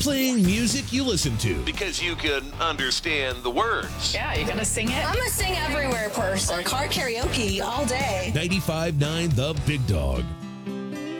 Playing music you listen to. Because you can understand the words. Yeah, you gonna sing it? I'm a sing everywhere person. Car karaoke all day. 95.9 The Big Dog.